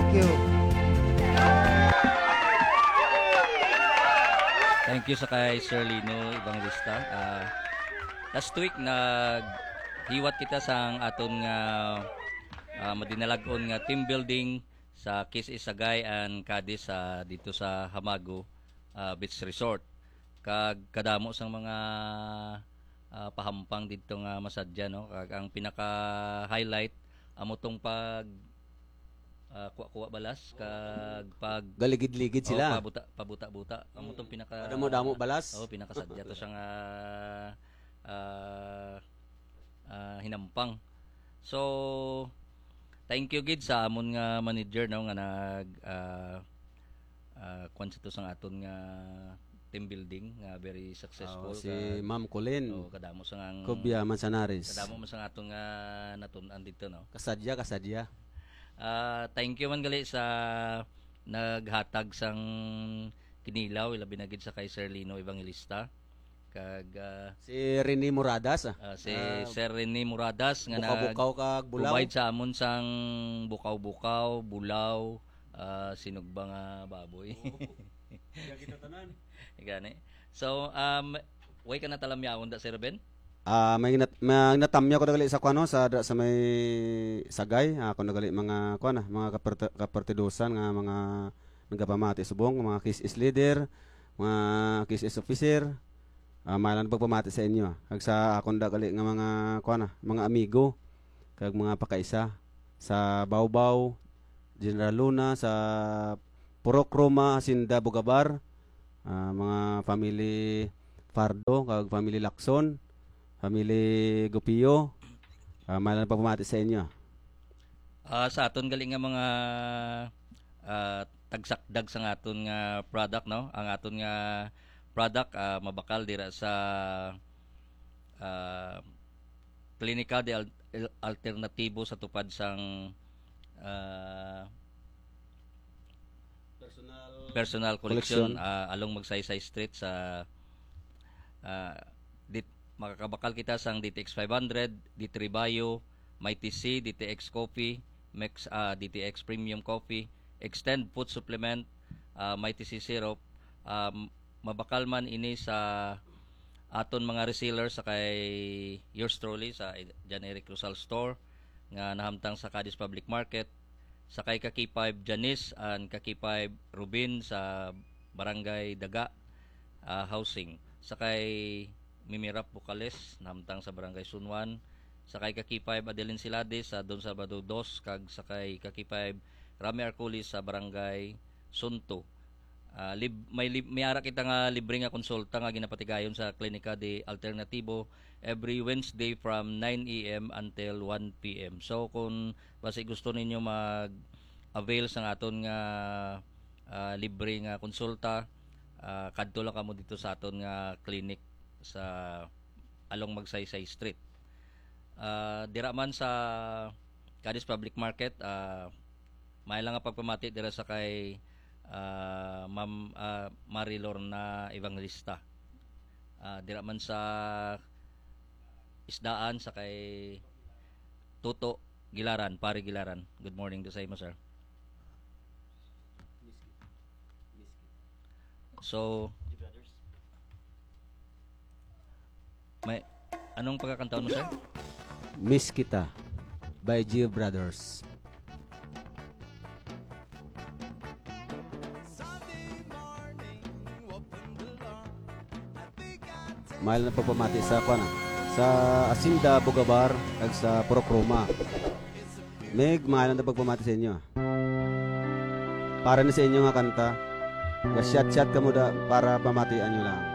Thank you. Thank you sa kay Sir Lino Evangelista. Last week naghiwat kita sa aton nga madinalagon nga team building sa Kiss Isagay and Cadiz dito sa Hamago Beach Resort. Kag kadamo sang mga pahampang dito nga masadya, no. Kag ang pinaka-highlight amo tong pag kuwa balas kag pag Galigid-ligid sila. pabuta-buta amo tong pinaka Damo-damo balas. pinakasadya to siyang hinampang. So thank you gid sa amon nga manager, no, nga nag kwan sa to sang aton nga team building nga very successful. Si Ma'am Colin. Kadamo sang Cobia Manzanares. kadamo man sang aton nga natun-an dito, no. Kasadya. Thank you man gali sa naghatag sang kinilaw ilabi na gid sa kay Sir Lino Evangelista kag Si Rene Moradas. si Sir Rene Muradas nga Bukaw-bukaw kag bulaw. provide sa amon sang bukaw-bukaw, bulaw, sinugba nga baboy. Gani. So way ka na talamyaon da Sir Ben? May natamya ko dagali sa kuno sa may Sagay. Ako dagali mga kuno mga kapartidusan nga mga nagapamati subong, mga Kiss is leader, mga Kiss is officer. Malan pagpamati sa inyo. Kag sa akon dagali nga mga kuno, mga amigo kag mga pakaisa sa Bawbaw, General Luna, sa Purok Roma, Hacienda Bugabar, mga family Fardo kag family Lacson, family Gupio, malan pagpamati sa inyo. Sa aton galing nga mga tagsakdag sa aton nga product, no. Ang aton nga product mabakal dira sa klinika de alternatibo sa tupad sang personal collection along Magsaysay Street sa makakabakal kita sang DTX 500, D3 Bio, Mighty C, DTX Coffee, Max DTX Premium Coffee, Extend Food Supplement, Mighty C Syrup. Mabakal man ini sa aton mga resellers sa kay yours truly sa Jan Eric Rizal Store nga nahamtang sa Cadiz Public Market, sa kay Kaki5 Janice and Kaki5 Rubin sa Barangay Daga Housing, sa kay Mimirap Bucales nahamtang sa Barangay Sunwan, sa kay Kaki5 Adelin Silades sa Don Salvador 2, kag sa kay Kaki5 Rami Arculis sa Barangay Sunto. May ara kita nga libre nga konsulta nga ginapatigayon sa Klinika de Alternatibo every Wednesday from 9 AM until 1 PM. So kung basi gusto ninyo mag-avail sa aton nga libre nga konsulta, kadto lang kamo dito sa aton nga clinic sa along Magsaysay Street. Dira man sa Cadiz Public Market, may lang nga pagpamati dira sa kay Ma'am Marilor na Evangelista. Dira man sa Isdaan sa kay Tuto Gilaran, Pari Gilaran. Good morning to sa imo, sir. So may anong pagkakantaon mo, sir? Miss Kita by Gio Brothers. Mahal na pagpamati sa kuan sa Hacienda Bugabar ag sa Purok Roma. Mahal na pagpamati sa inyo. Para na sa inyo nga kanta. Ga shot ka mo da para pamatian nyo lang.